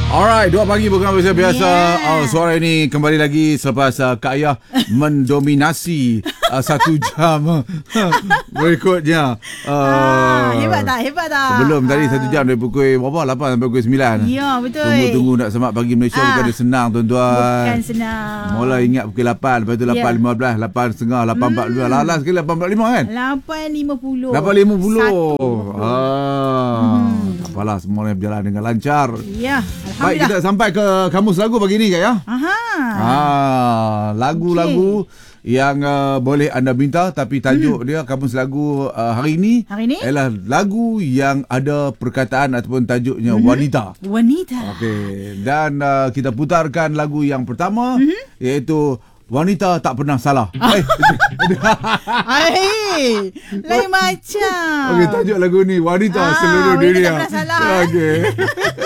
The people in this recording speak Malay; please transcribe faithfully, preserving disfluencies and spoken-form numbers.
Alright, dua pagi program biasa biasa. Yeah. Oh, suara ini kembali lagi selepas uh, Kak Ayah mendominasi uh, satu jam berikutnya. Uh, ah, hebat tak? Hebat tak? Sebelum ah. tadi satu jam dari pukul berapa? lapan sampai pukul sembilan. Ya, betul. Tunggu-tunggu nak semak pagi Malaysia Ah. bukan senang tuan-tuan. Bukan senang. Mula ingat pukul lapan, lepas tu lapan lima belas, lapan setengah, lapan empat puluh. Lalas sekali lapan empat puluh lima kan? lapan lima puluh. lapan lima puluh. Satu. Ah. Hmm. Tak apalah, semuanya berjalan dengan lancar. Ya, Baik, Alhamdulillah. kita sampai ke kamus lagu pagi ni Kak ya. Aha. Ah, lagu-lagu okay. yang uh, boleh anda minta tapi tajuk hmm. dia kamus lagu uh, hari ini Hari ni? ialah lagu yang ada perkataan ataupun tajuknya Hmm. wanita. Wanita. Okey, dan uh, kita putarkan lagu yang pertama Hmm. iaitu Wanita Tak Pernah Salah. Eh, Hai, lain macam. Okey, tajuk lagu ni Wanita Ah, Seluruh Wanita Tak Dunia. Pernah Salah, eh. Okey.